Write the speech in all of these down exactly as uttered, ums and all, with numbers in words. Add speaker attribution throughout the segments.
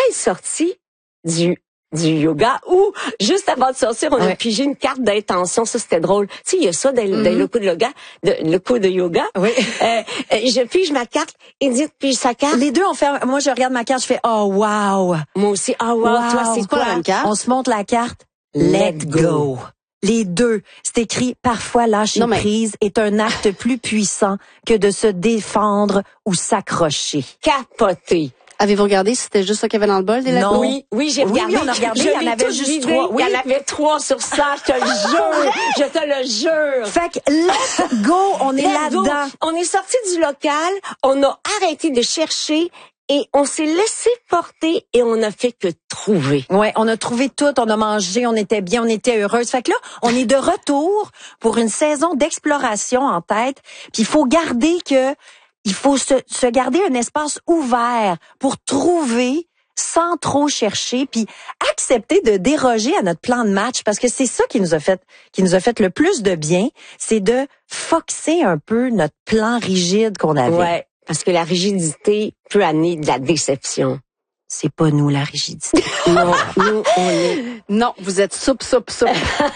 Speaker 1: est sorti du du yoga ou juste avant de sortir, on
Speaker 2: ouais.
Speaker 1: a pigé une carte d'intention. Ça, c'était drôle. Tu sais, il y a ça dans, mm-hmm. dans le cours de yoga, de, le cours de yoga.
Speaker 2: Oui.
Speaker 1: Euh, je pige ma carte, Edith pige sa carte.
Speaker 2: Les deux, on fait, moi, je regarde ma carte, je fais, oh, wow.
Speaker 1: Moi aussi, oh, wow. wow. Toi, c'est quoi la carte?
Speaker 2: On se montre la carte. Let, Let go. go. Les deux. C'est écrit, parfois lâcher mais... prise est un acte plus puissant que de se défendre ou s'accrocher.
Speaker 1: Capoter.
Speaker 3: Avez-vous regardé si c'était juste ça qu'il y avait dans le bol des Let go?
Speaker 1: Oui, oui, j'ai regardé.
Speaker 2: Oui, on a regardé,
Speaker 1: je
Speaker 2: il y en avait juste trois.
Speaker 1: Oui. Il y en avait trois sur ça, je te le jure. Je te le jure.
Speaker 2: Fait que let go, on est là-dedans.
Speaker 1: On est sorti du local, on a arrêté de chercher et on s'est laissé porter et on a fait que trouver.
Speaker 2: Ouais, on a trouvé tout, on a mangé, on était bien, on était heureuse. Fait que là, on est de retour pour une saison d'exploration en tête. Puis il faut garder que il faut se, se garder un espace ouvert pour trouver sans trop chercher, puis accepter de déroger à notre plan de match, parce que c'est ça qui nous a fait, qui nous a fait le plus de bien, c'est de foxer un peu notre plan rigide qu'on avait.
Speaker 1: Ouais, parce que la rigidité peut amener de la déception.
Speaker 2: C'est pas nous, la rigidité.
Speaker 1: Non, nous, on est...
Speaker 3: Non, vous êtes souple, souple, souple.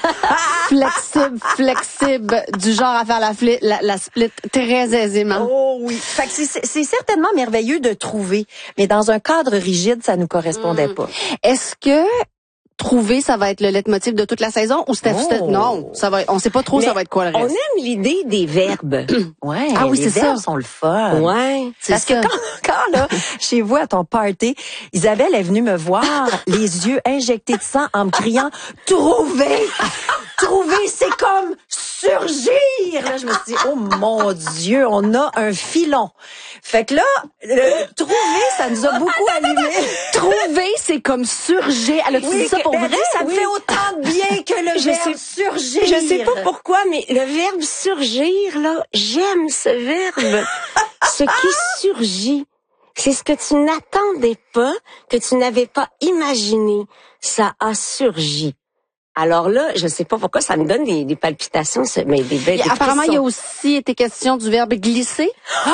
Speaker 3: flexible, flexible, du genre à faire la, fli- la, la split très aisément.
Speaker 2: Oh oui. Fait que c'est, c'est certainement merveilleux de trouver, mais dans un cadre rigide, ça nous correspondait mmh. pas.
Speaker 3: Est-ce que trouver, ça va être le leitmotiv de toute la saison ou c'était
Speaker 2: oh.
Speaker 3: non, ça va on sait pas trop
Speaker 1: mais
Speaker 3: ça va être quoi le reste.
Speaker 1: On aime l'idée des verbes.
Speaker 2: Ouais,
Speaker 3: ah oui,
Speaker 2: les
Speaker 3: c'est
Speaker 2: verbes
Speaker 3: ça.
Speaker 2: sont le fun.
Speaker 1: Ouais,
Speaker 2: c'est parce ça. que quand, quand là, chez vous à ton party, Isabelle est venue me voir les yeux injectés de sang en me criant trouver. Trouver, c'est comme surgir. Là, je me suis dit, oh mon Dieu, on a un filon. Fait que là, le, trouver, ça nous a beaucoup allumé.
Speaker 3: Trouver, c'est comme surgir. Elle a-tu
Speaker 2: oui,
Speaker 3: dit ça pour vrai?
Speaker 2: Ça me
Speaker 1: oui.
Speaker 2: fait autant de bien que le
Speaker 1: je
Speaker 2: verbe
Speaker 1: sais,
Speaker 2: surgir.
Speaker 1: Je sais pas pourquoi, mais le verbe surgir, là, j'aime ce verbe. Ce qui surgit. C'est ce que tu n'attendais pas, que tu n'avais pas imaginé. Ça a surgi. Alors là, je sais pas pourquoi ça me donne des, des palpitations, mais des belles.
Speaker 3: Apparemment, il y a aussi été question du verbe glisser.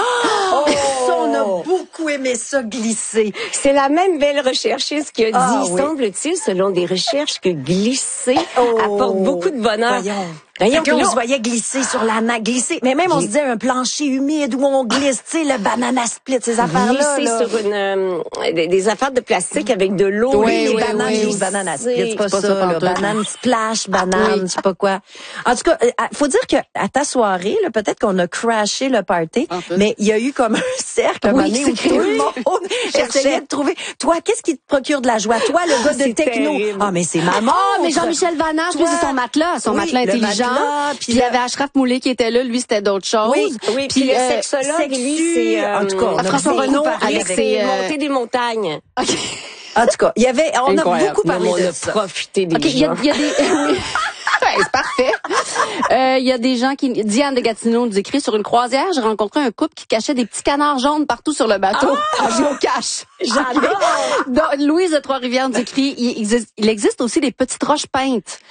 Speaker 2: Oh, ça, on a beaucoup aimé ça, glisser.
Speaker 1: C'est la même belle recherchiste qui a dit,
Speaker 2: ah, oui.
Speaker 1: semble-t-il, selon des recherches, que glisser oh, apporte beaucoup de bonheur.
Speaker 2: Voyons. Voyons, que là, on se voyait glisser sur la nappe, glisser. Mais même, on se disait un plancher humide où on glisse, tu sais, le banana split, ces affaires-là.
Speaker 1: Glisser
Speaker 2: là.
Speaker 1: sur une, euh, des, des affaires de plastique avec de l'eau.
Speaker 2: Oui, les
Speaker 1: oui,
Speaker 2: bananes,
Speaker 1: oui,
Speaker 2: les banana split, c'est pas,
Speaker 3: pas
Speaker 2: ça,
Speaker 3: ça
Speaker 2: là. Banane splash, banane, je sais pas quoi. En tout cas, faut dire que à ta soirée, là, peut-être qu'on a crashé le party, mais il y a eu comme un cercle,
Speaker 3: oui,
Speaker 2: un moment où tout le monde essayait de trouver. Toi, qu'est-ce qui te procure de la joie? Toi, le gars de techno. Ah, oh, mais c'est maman.
Speaker 3: Ah, mais Jean-Michel Vanage, lui, c'est son matelas, son
Speaker 2: oui, matelas
Speaker 3: intelligent.
Speaker 2: Matelas,
Speaker 3: puis il y avait Ashraf Moulay qui était là, lui, c'était d'autres choses.
Speaker 1: Oui, oui. Puis le euh, sexologue, lui, c'est
Speaker 2: euh, en tout cas,
Speaker 3: François Renaud
Speaker 1: avec ses euh... montées des montagnes.
Speaker 3: Okay.
Speaker 2: En tout cas, il y avait, on
Speaker 3: Incroyable.
Speaker 2: a beaucoup parlé
Speaker 1: non,
Speaker 2: de
Speaker 1: on a
Speaker 2: ça.
Speaker 1: profité des
Speaker 3: okay,
Speaker 1: gens.
Speaker 3: Il y, y a des, oui. Ouais, c'est parfait. Il euh, y a des gens qui... Diane de Gatineau nous écrit, sur une croisière, j'ai rencontré un couple qui cachait des petits canards jaunes partout sur le bateau.
Speaker 2: Ah!
Speaker 3: En géocache.
Speaker 1: J'adore!
Speaker 3: Donc, Louise de Trois-Rivières nous écrit, il existe, il existe aussi des petites roches peintes.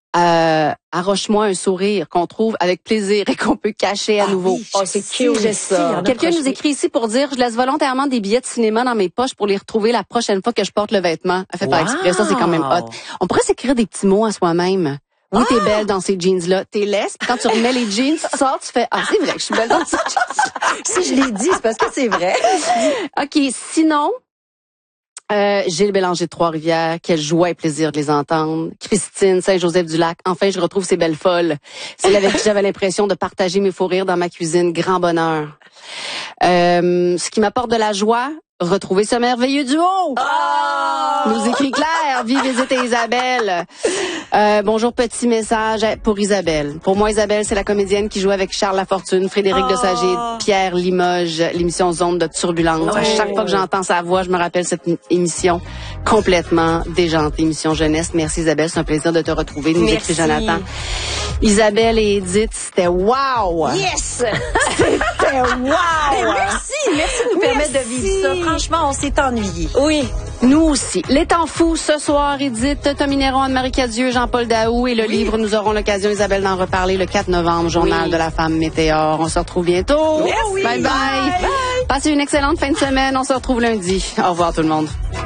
Speaker 3: Euh, arroche-moi un sourire qu'on trouve avec plaisir et qu'on peut cacher à
Speaker 2: ah
Speaker 3: nouveau.
Speaker 2: Oui,
Speaker 1: oh, c'est cute,
Speaker 2: je
Speaker 1: ça.
Speaker 3: Quelqu'un nous écrit ici pour dire, je laisse volontairement des billets de cinéma dans mes poches pour les retrouver la prochaine fois que je porte le vêtement. Elle fait wow. Par exprès, ça c'est quand même hot. On pourrait s'écrire des petits mots à soi-même. Oui, t'es belle dans ces jeans-là. T'es laisse, puis quand tu remets les jeans, tu sors, tu fais, ah, c'est vrai que je suis belle dans ces jeans.
Speaker 2: Si je l'ai dit, c'est parce que c'est vrai.
Speaker 3: OK, sinon, Euh, Gilles Bélanger de Trois-Rivières, quelle joie et plaisir de les entendre. Christine Saint-Joseph-du-Lac, enfin je retrouve ces belles folles. C'est avec qui j'avais l'impression de partager mes fous rires dans ma cuisine, grand bonheur. Euh, ce qui m'apporte de la joie, retrouver ce merveilleux duo. Oh! Nous écrit Claire, vive visite Isabelle. Euh, bonjour, petit message pour Isabelle. Pour moi, Isabelle, c'est la comédienne qui joue avec Charles Lafortune, Frédéric oh! Desager, Pierre Limoges, l'émission Zone de Turbulence. Oh! À chaque fois que j'entends sa voix, je me rappelle cette émission complètement déjantée, émission jeunesse. Merci Isabelle, c'est un plaisir de te retrouver. Nous écrit Jonathan. Isabelle et Edith, c'était wow!
Speaker 1: Yes!
Speaker 2: C'était wow! Et merci! Merci de nous permettre de vivre ça. Franchement, on s'est ennuyés.
Speaker 1: Oui.
Speaker 3: Nous aussi. Les temps fous, ce soir, Edith, Tommy Néron, Anne-Marie Cadieux, Jean-Paul Daou et le oui. livre, nous aurons l'occasion, Isabelle, d'en reparler le quatre novembre, Journal oui. de la femme Météor. On se retrouve bientôt.
Speaker 2: Merci.
Speaker 3: Bye bye. bye. Passez une excellente fin de semaine. On se retrouve lundi. Au revoir tout le monde.